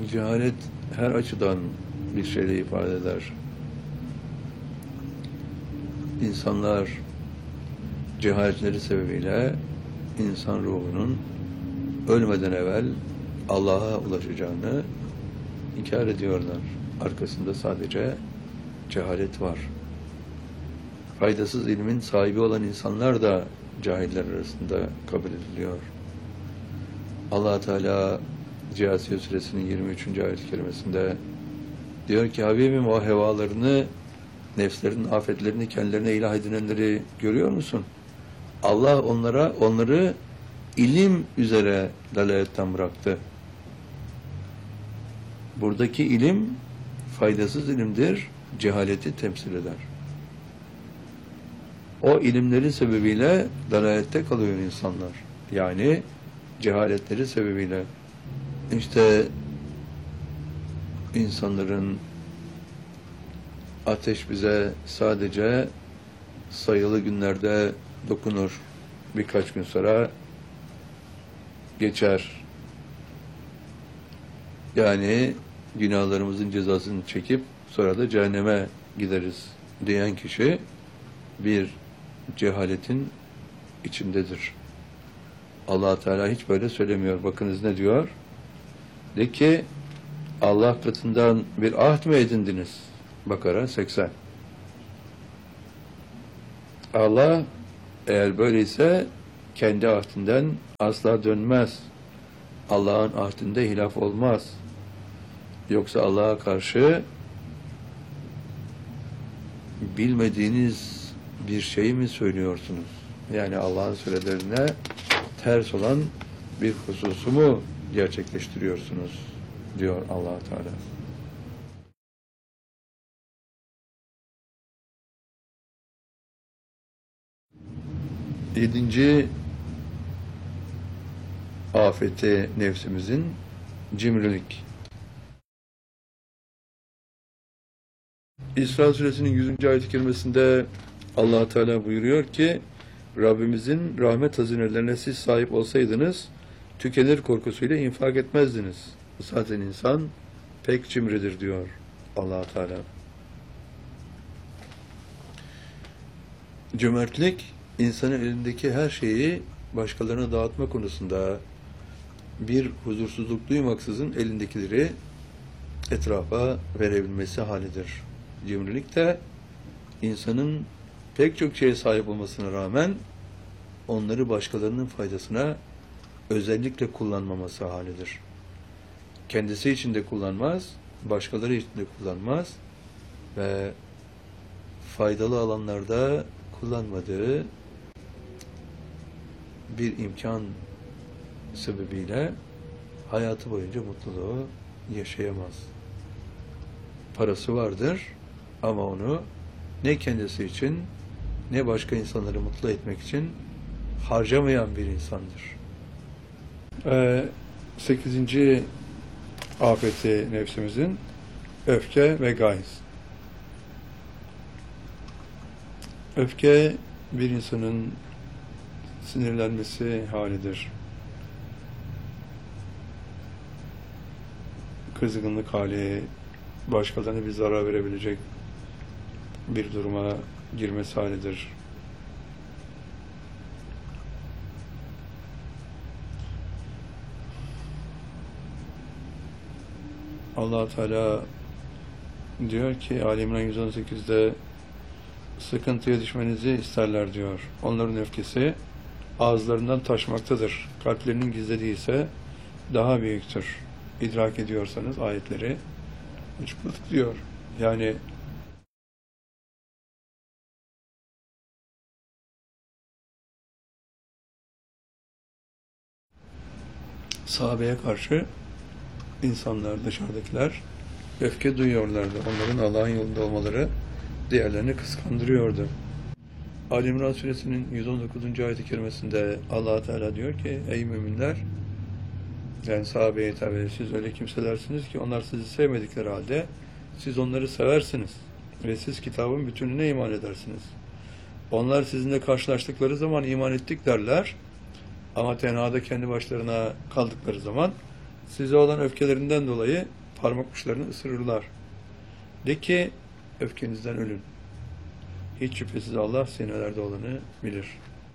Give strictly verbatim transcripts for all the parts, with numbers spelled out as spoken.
Cehalet her açıdan bir şeyle ifade eder. İnsanlar cehaletleri sebebiyle insan ruhunun ölmeden evvel Allah'a ulaşacağını inkar ediyorlar. Arkasında sadece cehalet var. Faydasız ilmin sahibi olan insanlar da cahiller arasında kabul ediliyor. Allah Teala Câsiye Suresinin yirmi üçüncü ayet-i kerimesinde diyor ki, Habibim, o hevalarını, nefslerinin afetlerini kendilerine ilah edinenleri görüyor musun? Allah onlara onları ilim üzere dalaletten bıraktı. Buradaki ilim faydasız ilimdir, cehaleti temsil eder. O ilimleri sebebiyle dalalette kalıyor insanlar. Yani cehaletleri sebebiyle. İşte insanların ateş bize sadece sayılı günlerde dokunur. Birkaç gün sonra geçer. Yani günahlarımızın cezasını çekip sonra da cehenneme gideriz diyen kişi bir cehaletin içindedir. Allah Teala hiç böyle söylemiyor. Bakınız ne diyor? De ki, Allah katından bir ahd mı edindiniz? Bakara seksen. Allah eğer böyleyse kendi ahdinden asla dönmez. Allah'ın ahdinde hilaf olmaz. Yoksa Allah'a karşı bilmediğiniz bir şey mi söylüyorsunuz? Yani Allah'ın söylediklerine ters olan bir hususu mu gerçekleştiriyorsunuz? Diyor Allah Teala. Yedinci afeti nefsimizin cimrilik. İsra Suresinin yüzüncü ayet-i kerimesinde Allah Teala buyuruyor ki, Rabbimizin rahmet hazinelerine siz sahip olsaydınız tükenir korkusuyla infak etmezdiniz. Zaten insan pek cimridir diyor Allah Teala. Cömertlik, insanın elindeki her şeyi başkalarına dağıtma konusunda bir huzursuzluk duymaksızın elindekileri etrafa verebilmesi halidir. Cimrilik de insanın pek çok şeye sahip olmasına rağmen onları başkalarının faydasına özellikle kullanmaması halidir. Kendisi için de kullanmaz, başkaları için de kullanmaz ve faydalı alanlarda kullanmadığı bir imkan sebebiyle hayatı boyunca mutluluğu yaşayamaz. Parası vardır ama onu ne kendisi için ne başka insanları mutlu etmek için harcamayan bir insandır. Ee, sekizinci afeti nefsimizin öfke ve gayz. Öfke bir insanın sinirlenmesi halidir. Kızgınlık hali, başkalarına bir zarar verebilecek bir duruma girmesi halidir. Allah Teala diyor ki Ali İmran yüz on sekizde sıkıntıya düşmenizi isterler diyor. Onların öfkesi ağızlarından taşmaktadır. Kalplerinin gizlediği ise daha büyüktür. İdrak ediyorsanız ayetleri açıkladık diyor. Yani sahabeye karşı insanlar, dışarıdakiler öfke duyuyorlardı. Onların Allah'ın yolunda olmaları diğerlerini kıskandırıyordu. Ali İmran Suresinin yüz on dokuzuncu ayet-i kerimesinde Allah Teala diyor ki, ey müminler, yani sahabeye tabi, siz öyle kimselersiniz ki onlar sizi sevmedikleri halde siz onları seversiniz ve siz kitabın bütününe iman edersiniz. Onlar sizinle karşılaştıkları zaman iman ettik derler ama tenhada kendi başlarına kaldıkları zaman Size olan öfkelerinden dolayı parmak uçlarını ısırırlar. De ki, öfkenizden ölün. Hiç şüphesiz Allah sinelerde olanı bilir.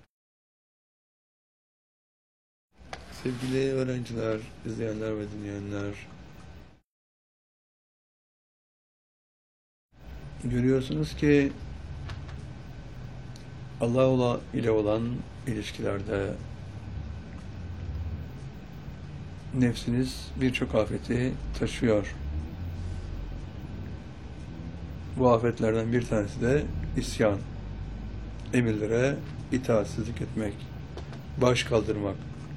Sevgili öğrenciler, izleyenler ve dinleyenler, görüyorsunuz ki Allah ile olan ilişkilerde nefsiniz birçok afeti taşıyor. Bu afetlerden bir tanesi de isyan, emirlere itaatsizlik etmek, baş kaldırmak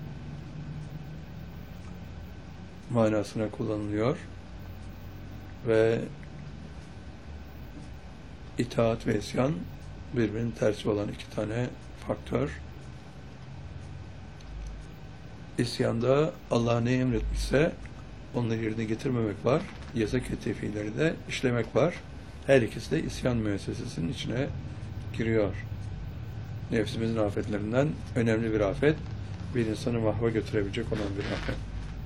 manasına kullanılıyor ve itaat ve isyan birbirinin tersi olan iki tane faktör. İsyanda Allah ne emretmişse onları yerine getirmemek var. Yasak ettiği fiilleri de işlemek var. Her ikisi de isyan müessesesinin içine giriyor. Nefsimizin afetlerinden önemli bir afet, bir insanı mahva götürebilecek olan bir afet.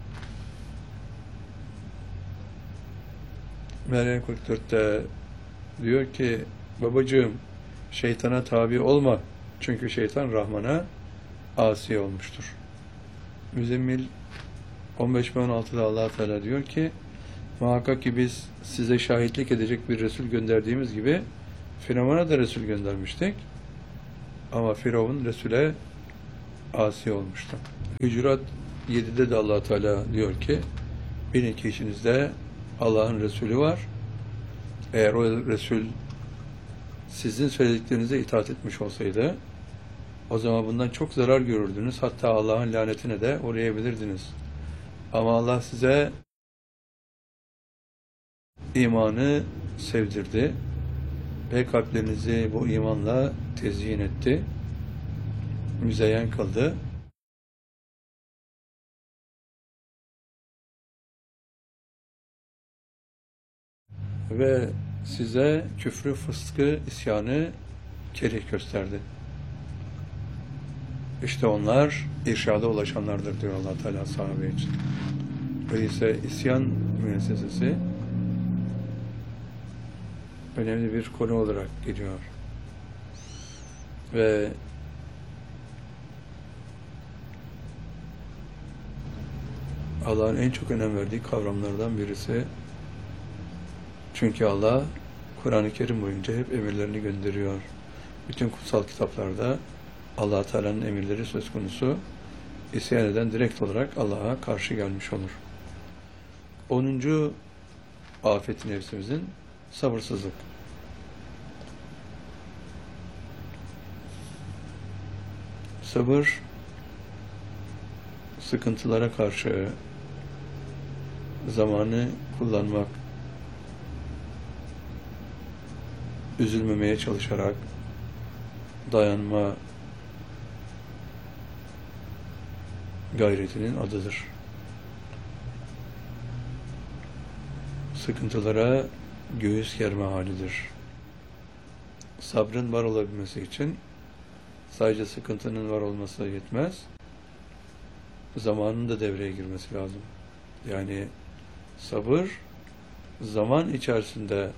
Meryem kırk dörtte diyor ki, babacığım şeytana tabi olma. Çünkü şeytan Rahman'a asi olmuştur. Müzzemmil on beş ve on altıda Allah Teala diyor ki, muhakkak ki biz size şahitlik edecek bir Resul gönderdiğimiz gibi Firavun'a da Resul göndermiştik. Ama Firavun Resul'e asi olmuştu. Hücurat yedide de Allah Teala diyor ki, bilin ki içinizde Allah'ın Resulü var. Eğer o Resul sizin söylediklerinize itaat etmiş olsaydı, o zaman bundan çok zarar görürdünüz. Hatta Allah'ın lanetine de uğrayabilirdiniz. Ama Allah size imanı sevdirdi ve kalplerinizi bu imanla tezyin etti, müzeyyen kıldı. Ve size küfrü, fıskı, isyanı kerih gösterdi. İşte onlar irşada ulaşanlardır diyor Allah Teala sahabe için. Öyleyse isyan müessesesi önemli bir konu olarak geliyor. Ve Allah'ın en çok önem verdiği kavramlardan birisi. Çünkü Allah Kur'an-ı Kerim boyunca hep emirlerini gönderiyor. Bütün kutsal kitaplarda Allah Teala'nın emirleri söz konusu, isyan eden direkt olarak Allah'a karşı gelmiş olur. Onuncu afet-i nefsimizin sabırsızlık. Sabır, sıkıntılara karşı zamanı kullanmak, üzülmemeye çalışarak dayanma gayretinin adıdır. Sıkıntılara göğüs germe halidir. Sabrın var olabilmesi için sadece sıkıntının var olması yetmez. Zamanın da devreye girmesi lazım. Yani sabır zaman içerisinde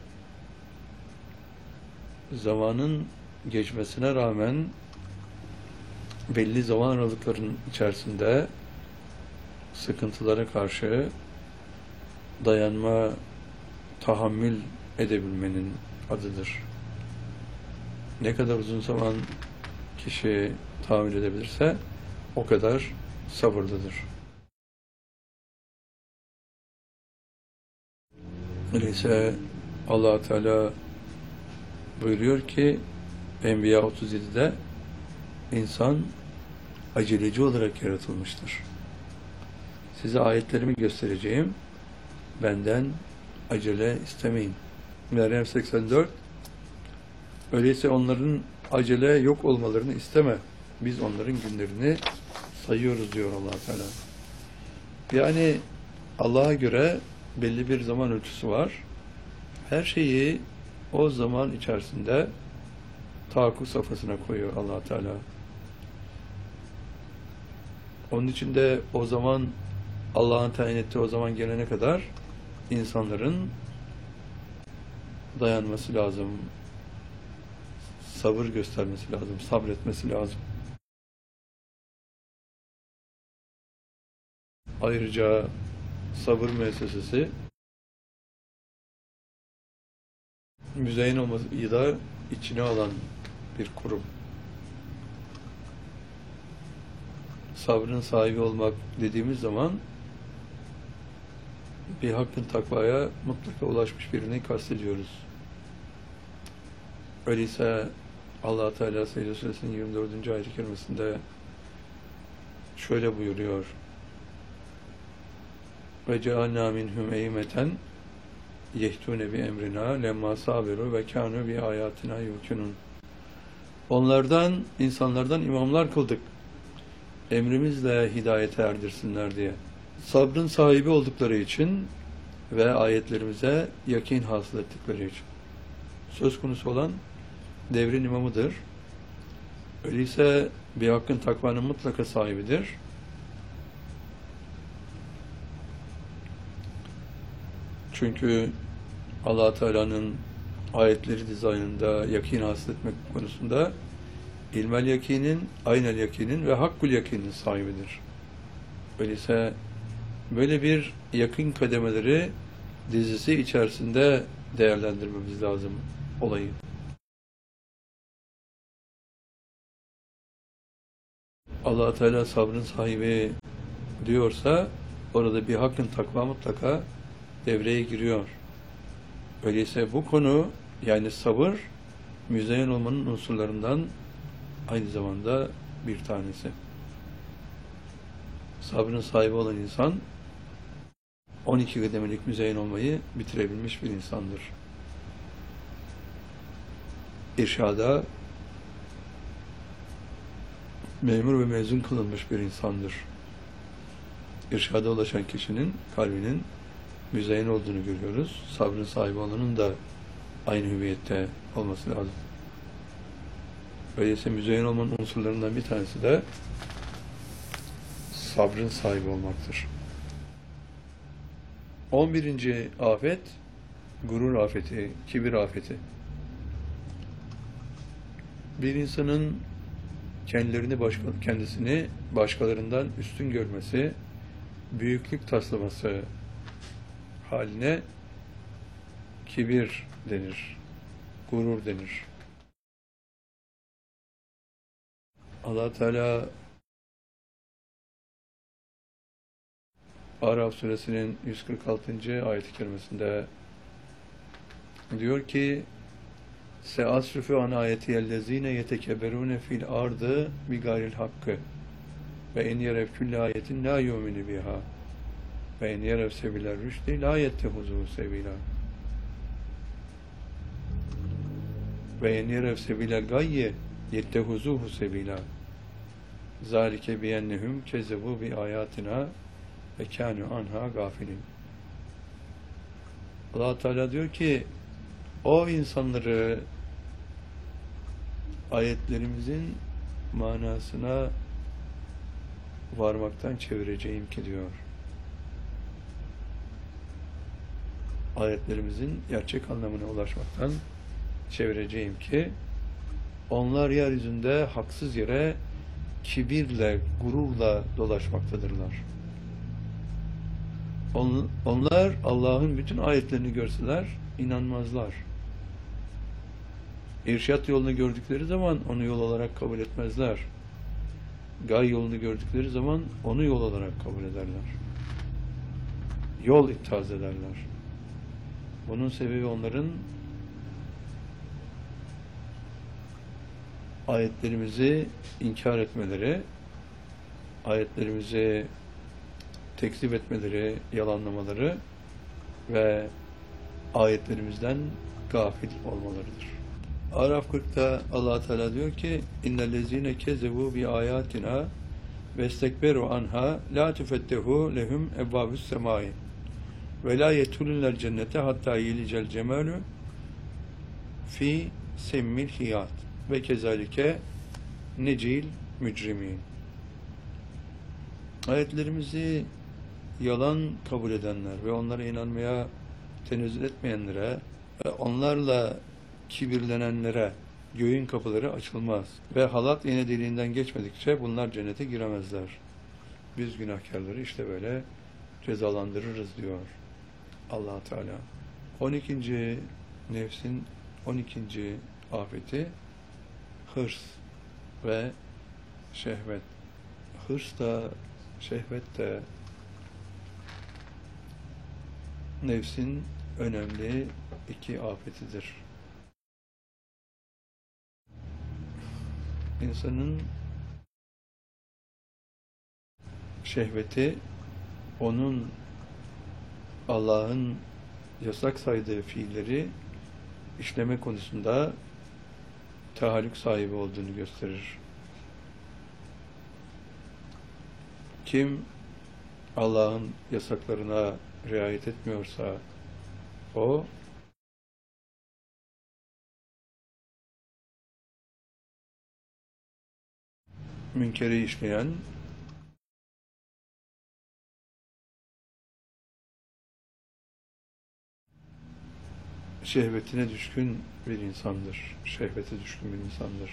zamanın geçmesine rağmen belli zaman aralıklarının içerisinde sıkıntılara karşı dayanma, tahammül edebilmenin adıdır. Ne kadar uzun zaman kişi tahammül edebilirse o kadar sabırlıdır. Öyleyse Allah Teala buyuruyor ki Enbiya otuz yedide insan aceleci olarak yaratılmıştır. Size ayetlerimi göstereceğim. Benden acele istemeyin. Meryem seksen dört öyleyse onların acele yok olmalarını isteme. Biz onların günlerini sayıyoruz diyor Allah Teala. Yani Allah'a göre belli bir zaman ölçüsü var. Her şeyi o zaman içerisinde tahakkuk safhasına koyuyor Allah Teala. Onun için de o zaman Allah'ın tayin ettiği o zaman gelene kadar insanların dayanması lazım. Sabır göstermesi lazım, sabretmesi lazım. Ayrıca sabır müessesesi müzeyyen olmayı da içine alan bir kurum. Sabrın sahibi olmak dediğimiz zaman bir hakkın takvaya mutlaka ulaşmış birini kastediyoruz. Öyleyse Allah Teala Secde Suresinin yirmi dördüncü ayet-i kerimesinde şöyle buyuruyor: ve cealna minhum eymeten yehtune bi emrina lemma sabiru ve kanu bi ayatina yukinun. Onlardan, insanlardan imamlar kıldık, emrimizle hidayete erdirsinler diye. Sabrın sahibi oldukları için ve ayetlerimize yakin hasıl ettikleri için. Söz konusu olan devrin imamıdır. Öyleyse bir hakkın takvanın mutlaka sahibidir. Çünkü Allah Teala'nın ayetleri dizaynında yakin hasıl etmek konusunda ilmel yakinin, aynel yakinin ve hakkul yakinin sahibidir. Öyleyse böyle bir yakın kademeleri dizisi içerisinde değerlendirmemiz lazım olayı. Allah Teala sabrın sahibi diyorsa orada bir hakkın takva mutlaka devreye giriyor. Öyleyse bu konu, yani sabır, müzeyyen olmanın unsurlarından aynı zamanda bir tanesi. Sabrın sahibi olan insan on iki kademelik müzeyyen olmayı bitirebilmiş bir insandır. İrşada memur ve mezun kılınmış bir insandır. İrşada ulaşan kişinin kalbinin müzeyyen olduğunu görüyoruz. Sabrın sahibi olanın da aynı hüviyette olması lazım. Öyleyse müzeyyen olmanın unsurlarından bir tanesi de sabrın sahibi olmaktır. on birinci afet, gurur afeti, kibir afeti. Bir insanın kendilerini başka, kendisini başkalarından üstün görmesi, büyüklük taslaması haline kibir denir, gurur denir. Allah Teala Araf suresinin yüz kırk altıncı ayet-i kerimesinde diyor ki: "Seasrifu an ayeti ellezine yetekeberune fil ardı bi gayril hakkı ve en yerev külle ayetin la yu'minu biha ve en yerev sebiler rüşdi la yettehuzu sebila ve en yerev sebilel gayye yettehuzuhu sebila zalike biyennehum kezebu bi ayatina ve kânû anha gafilin." Allah Teala diyor ki, o insanları ayetlerimizin manasına varmaktan çevireceğim ki diyor. Ayetlerimizin gerçek anlamına ulaşmaktan çevireceğim ki onlar yeryüzünde haksız yere kibirle, gururla dolaşmaktadırlar. Onlar Allah'ın bütün ayetlerini görseler inanmazlar. İrşat yolunu gördükleri zaman onu yol olarak kabul etmezler. Gay yolunu gördükleri zaman onu yol olarak kabul ederler. Yol ittihaz ederler. Bunun sebebi onların ayetlerimizi inkar etmeleri, ayetlerimizi tekzip etmeleri, yalanlamaları ve ayetlerimizden gafil olmalarıdır. Araf kırkta Allah Teala diyor ki: "İnnellezîne kezebu bi ayatina ve istekberu anha la tufettehu lehum ebvabus semai ve la yedhulunel cennete hatta yelicel cemalu fi semmil hiyat ve kezalike necil mücrimin." Ayetlerimizi yalan kabul edenler ve onlara inanmaya tenezzül etmeyenlere ve onlarla kibirlenenlere göğün kapıları açılmaz. Ve halat iğne deliğinden geçmedikçe bunlar cennete giremezler. Biz günahkarları işte böyle cezalandırırız diyor Allah Teala. on ikinci nefsin on ikinci afeti hırs ve şehvet. Hırs da şehvet de nefsin önemli iki afetidir. İnsanın şehveti onun Allah'ın yasak saydığı fiilleri işleme konusunda tahallük sahibi olduğunu gösterir. Kim Allah'ın yasaklarına riayet etmiyorsa o münkeri işleyen şehvetine düşkün bir insandır. Şehvete düşkün bir insandır.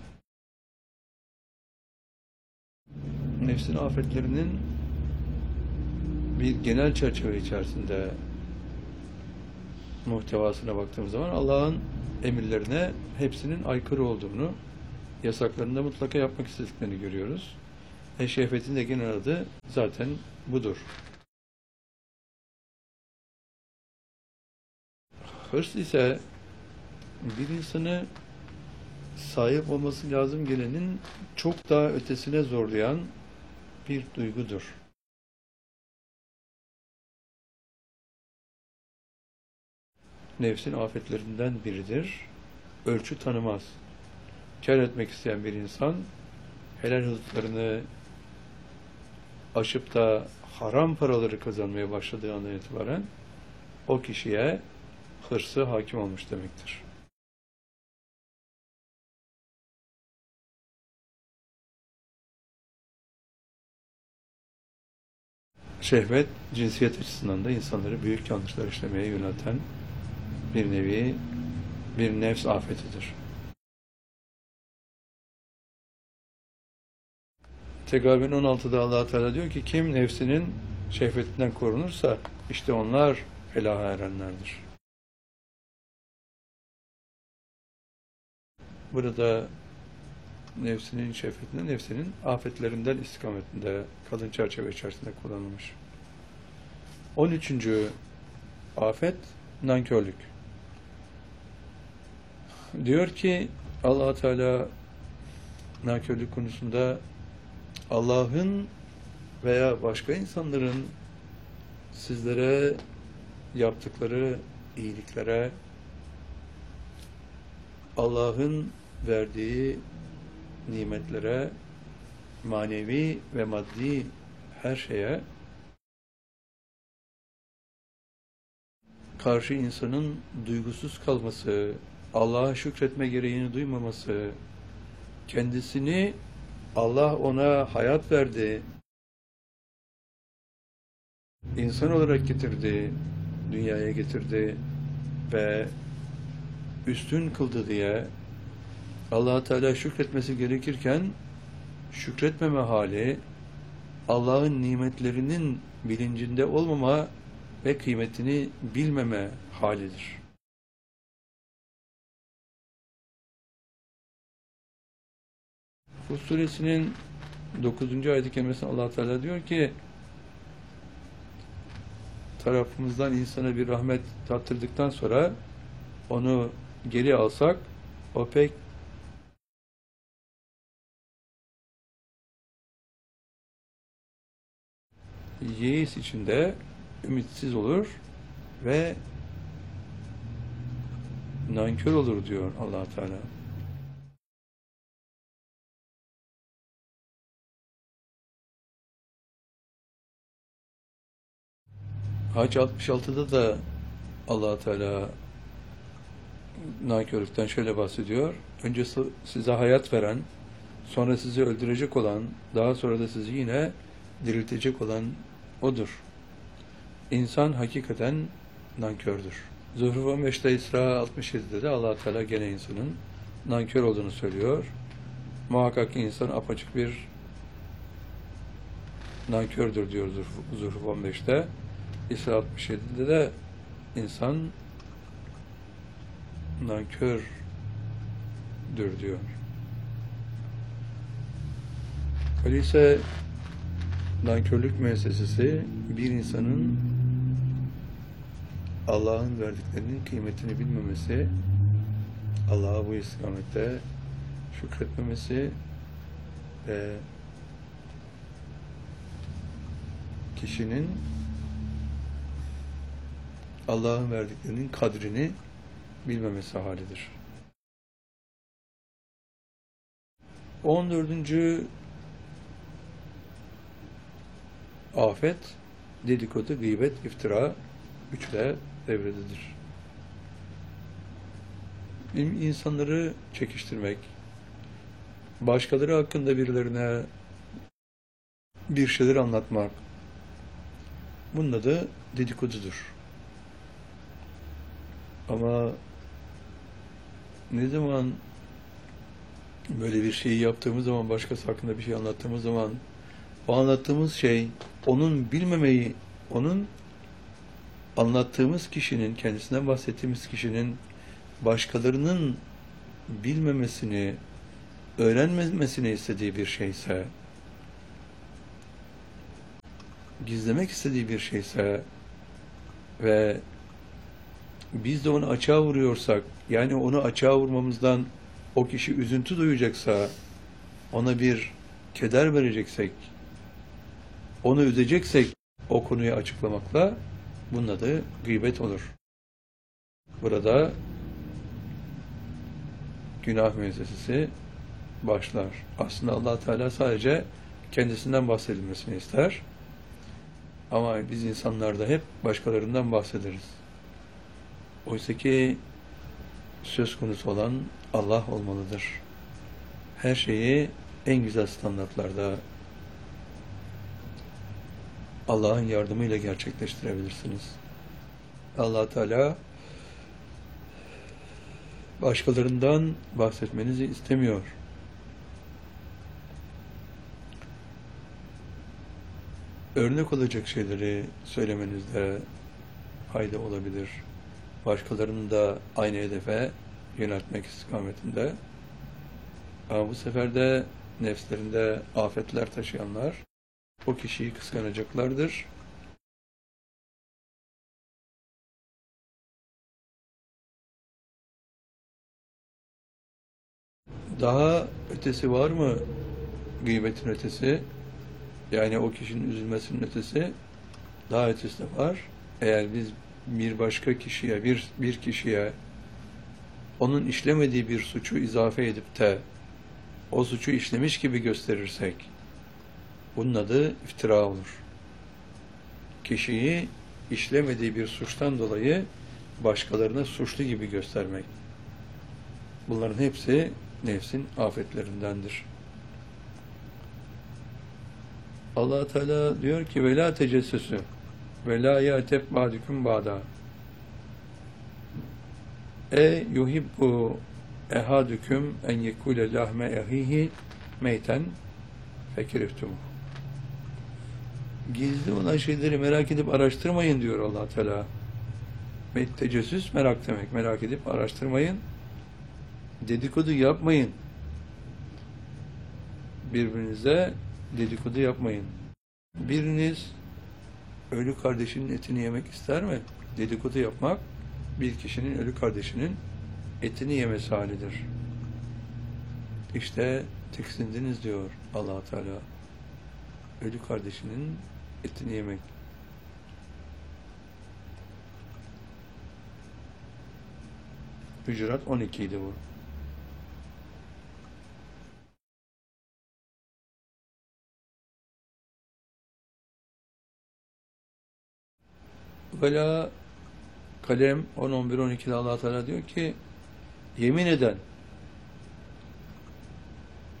Nefsin afetlerinin bir genel çerçeve içerisinde muhtevasına baktığımız zaman Allah'ın emirlerine hepsinin aykırı olduğunu, yasaklarında mutlaka yapmak istediklerini görüyoruz. E şehvetin de genel adı zaten budur. Hırs ise bir insanı sahip olması lazım gelenin çok daha ötesine zorlayan bir duygudur. Nefsin afetlerinden biridir. Ölçü tanımaz. Kâr etmek isteyen bir insan helal rızıklarını aşıp da haram paraları kazanmaya başladığı andan itibaren o kişiye hırsı hakim olmuş demektir. Şehvet, cinsiyet açısından da insanları büyük yanlışlar işlemeye yönelten bir nevi, bir nefs afetidir. Tekabün on altıda Allah Teala diyor ki, kim nefsinin şehvetinden korunursa, işte onlar felaha erenlerdir. Burada nefsinin şehvetinden, nefsinin afetlerinden istikametinde, kalın çerçeve içerisinde kullanılmış. on üçüncü afet, nankörlük. Diyor ki Allah Teala nankörlük konusunda Allah'ın veya başka insanların sizlere yaptıkları iyiliklere, Allah'ın verdiği nimetlere, manevi ve maddi her şeye karşı insanın duygusuz kalması, Allah'a şükretme gereğini duymaması, kendisini Allah ona hayat verdi, insan olarak getirdi, dünyaya getirdi ve üstün kıldı diye Allah Teala şükretmesi gerekirken şükretmeme hali, Allah'ın nimetlerinin bilincinde olmama ve kıymetini bilmeme halidir. Fus suresinin dokuzuncu ayet-i kerimesinde Allah Teala diyor ki, tarafımızdan insana bir rahmet tattırdıktan sonra onu geri alsak, o pek yeis içinde ümitsiz olur ve nankör olur diyor Allah Teala. Hac altmış altıda da Allah Teala nankörlükten şöyle bahsediyor. Önce size hayat veren, sonra sizi öldürecek olan, daha sonra da sizi yine diriltecek olan O'dur. İnsan hakikaten nankördür. Zuhruf on beşte, İsra altmış yedide de Allah Teala gene insanın nankör olduğunu söylüyor. Muhakkak ki insan apaçık bir nankördür diyor Zuhruf on beşte. İsra altmış yedide de insan nankördür diyor. Öyleyse nankörlük müessesesi bir insanın Allah'ın verdiklerinin kıymetini bilmemesi, Allah'a bu istikamette şükretmemesi ve kişinin Allah'ın verdiklerinin kadrini bilmemesi halidir. on dördüncü afet, dedikodu, gıybet, iftira üçle devrededir. İnsanları çekiştirmek, başkaları hakkında birilerine bir şeyler anlatmak, bunun adı dedikodudur. Ama ne zaman böyle bir şeyi yaptığımız zaman, başkası hakkında bir şey anlattığımız zaman, o anlattığımız şey, onun bilmemeyi, onun anlattığımız kişinin, kendisinden bahsettiğimiz kişinin başkalarının bilmemesini, öğrenmemesini istediği bir şeyse, gizlemek istediği bir şeyse ve biz de onu açığa vuruyorsak, yani onu açığa vurmamızdan o kişi üzüntü duyacaksa, ona bir keder vereceksek, onu üzeceksek o konuyu açıklamakla bunun adı gıybet olur. Burada günah müessesesi başlar. Aslında Allah Teala sadece kendisinden bahsedilmesini ister. Ama biz insanlarda hep başkalarından bahsederiz. Oysa ki söz konusu olan Allah olmalıdır. Her şeyi en güzel standartlarda Allah'ın yardımıyla gerçekleştirebilirsiniz. Allah Teala başkalarından bahsetmenizi istemiyor. Örnek olacak şeyleri söylemenizde fayda olabilir. Başkalarını da aynı hedefe yöneltmek istikametinde. Ama bu sefer de nefslerinde afetler taşıyanlar o kişiyi kıskanacaklardır. Daha ötesi var mı gıybetin ötesi? Yani o kişinin üzülmesinin ötesi, daha ötesi de var. Eğer biz bir başka kişiye, bir, bir kişiye onun işlemediği bir suçu izafe edip de o suçu işlemiş gibi gösterirsek, bunun adı iftira olur. Kişiyi işlemediği bir suçtan dolayı başkalarına suçlu gibi göstermek. Bunların hepsi nefsin afetlerindendir. Allah Teala diyor ki ve la tecessüsü ve la ya'teb ba'dukum ba'da. E yuhibbu ehadüküm en yekule lahme ehihi meyten fekirihtumuh. Gizli olan şeyleri merak edip araştırmayın diyor Allah Teala. Ve tecessüs merak demek. Merak edip araştırmayın. Dedikodu yapmayın. Birbirinize dedikodu yapmayın. Biriniz ölü kardeşinin etini yemek ister mi? Dedikodu yapmak, bir kişinin ölü kardeşinin etini yemesi halidir. İşte tiksindiniz diyor Allah Teala. Ölü kardeşinin etini yemek. Hücurat on iki idi bu. Vela kalem on, on bir, on ikide Allah Teala diyor ki yemin eden,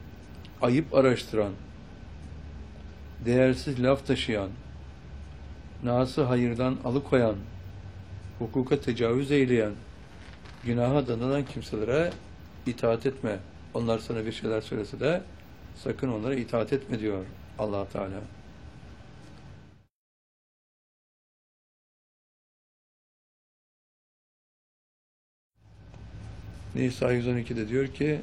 ayıp araştıran, değersiz laf taşıyan, nası hayırdan alıkoyan, hukuka tecavüz eyleyen, günaha danılan kimselere itaat etme. Onlar sana bir şeyler söylese de sakın onlara itaat etme diyor Allah Teala. Nisa yüz on iki'de diyor ki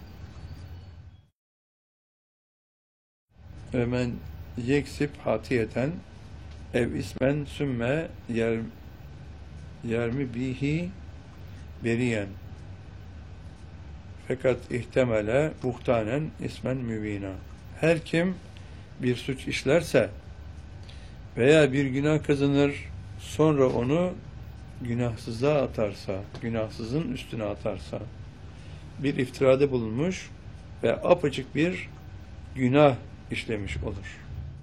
Ömen yeksip hatiyeten ev ismen sümme yer yermi bihi beriyen fakat ihtemele buhtanen ismen mübina. Her kim bir suç işlerse veya bir günah kazanır sonra onu günahsıza atarsa, günahsızın üstüne atarsa bir iftirada bulunmuş ve apaçık bir günah işlemiş olur.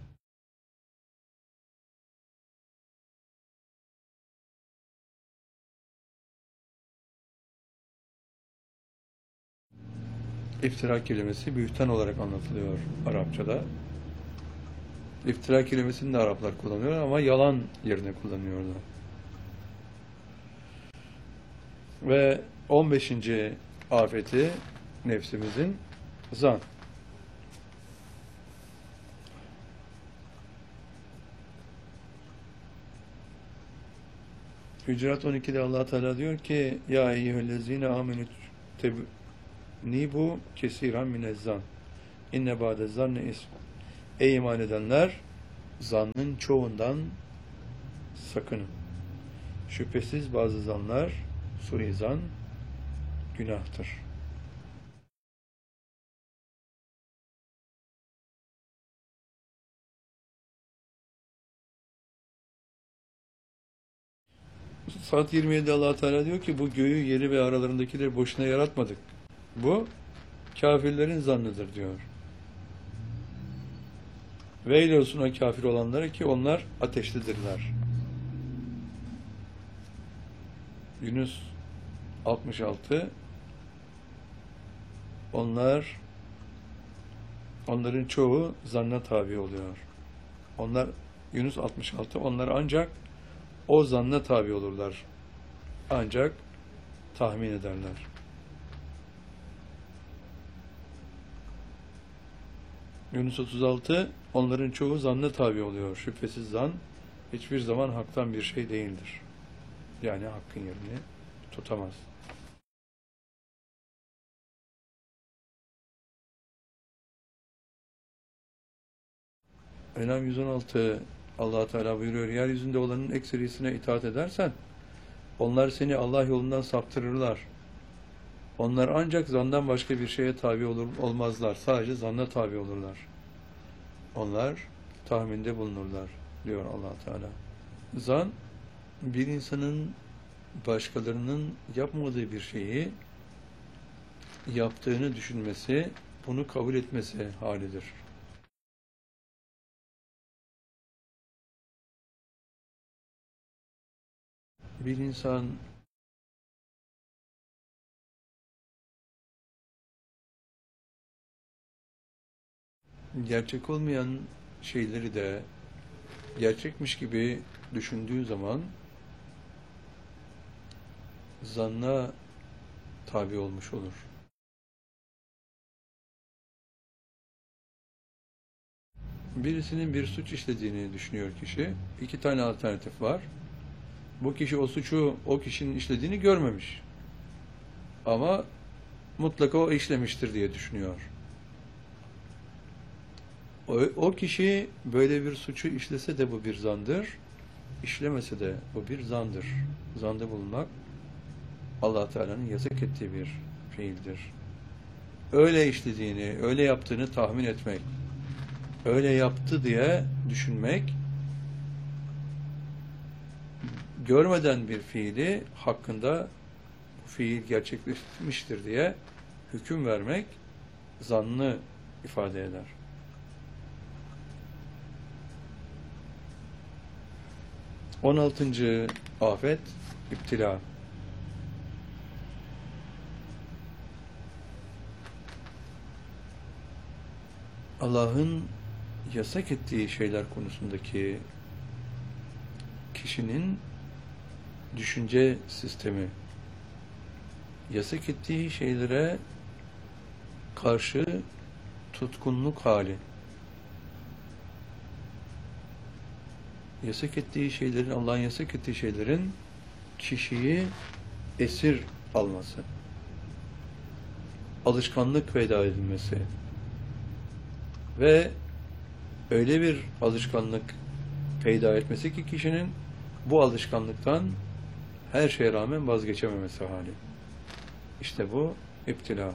İftira kelimesi bühtan olarak anlatılıyor Arapçada. İftira kelimesini de Araplar kullanıyor ama yalan yerine kullanıyorlar. Ve on beşinci afeti nefsimizin zan. Hücurat on iki'de Allah Teala diyor ki ya eyyühellezine amenü tebnibu kesiran minezzan inne ba'de zanne ism. Ey iman edenler, zannın çoğundan sakının. Şüphesiz bazı zanlar, suizan, günahtır. Saat yirmi yedi'de Allah Teala diyor ki bu göğü, yeri ve aralarındakileri boşuna yaratmadık. Bu kafirlerin zannıdır diyor. Veil olsun o kafir olanlara ki onlar ateşlidirler. Yunus altmış altı Onlar onların çoğu zanna tabi oluyor. Onlar Yunus altmış altı Onlar ancak o zanna tabi olurlar. Ancak tahmin ederler. Yunus otuz altı Onların çoğu zanna tabi oluyor. Şüphesiz zan hiçbir zaman haktan bir şey değildir. Yani hakkın yerini tutamaz. Enam yüz on altı Allah Teala buyuruyor, yeryüzünde olanın ekserisine itaat edersen onlar seni Allah yolundan saptırırlar. Onlar ancak zandan başka bir şeye tabi olur, olmazlar. Sadece zanna tabi olurlar. Onlar tahminde bulunurlar diyor Allah Teala. Zan bir insanın başkalarının yapmadığı bir şeyi yaptığını düşünmesi, bunu kabul etmesi halidir. Bir insan gerçek olmayan şeyleri de gerçekmiş gibi düşündüğü zaman zanna tabi olmuş olur. Birisinin bir suç işlediğini düşünüyor kişi. İki tane alternatif var. Bu kişi o suçu o kişinin işlediğini görmemiş. Ama mutlaka o işlemiştir diye düşünüyor. O, o kişi böyle bir suçu işlese de bu bir zandır, işlemese de bu bir zandır. Zanda bulunmak Allah Teala'nın yasak ettiği bir fiildir. Öyle işlediğini, öyle yaptığını tahmin etmek, öyle yaptı diye düşünmek, görmeden bir fiili hakkında bu fiil gerçekleşmiştir diye hüküm vermek zannı ifade eder. on altıncı afet İptila. Allah'ın yasak ettiği şeyler konusundaki kişinin düşünce sistemi, yasak ettiği şeylere karşı tutkunluk hali, yasak ettiği şeylerin, Allah'ın yasak ettiği şeylerin kişiyi esir alması, alışkanlık veda edilmesi ve öyle bir alışkanlık peyda etmesi ki kişinin bu alışkanlıktan her şeye rağmen vazgeçememesi hali. İşte bu iptila.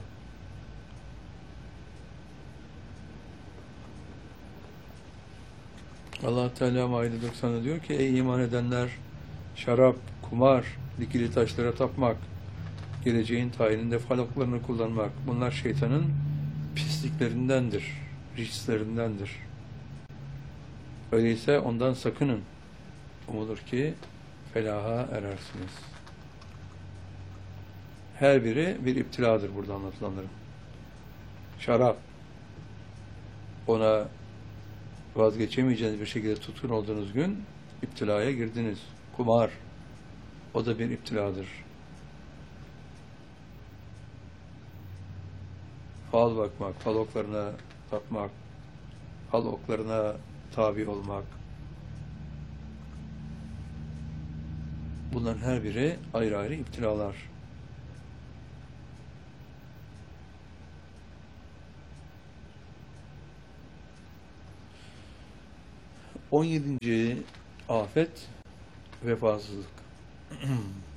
Allah Teala Maide doksan'da diyor ki: ey iman edenler, şarap, kumar, dikili taşlara tapmak, geleceğin tayininde falaklarını kullanmak, bunlar şeytanın pisliklerindendir, riçlerindendir. Öyleyse ondan sakının. Umulur ki felaha erersiniz. Her biri bir iptiladır burada anlatılanların. Şarap, ona vazgeçemeyeceğiniz bir şekilde tutkun olduğunuz gün iptilaya girdiniz. Kumar, o da bir iptiladır. Fal bakmak, fal oklarına tapmak, fal oklarına tabi olmak, bunların her biri ayrı ayrı iptilalar. On yedinci afet vefasızlık.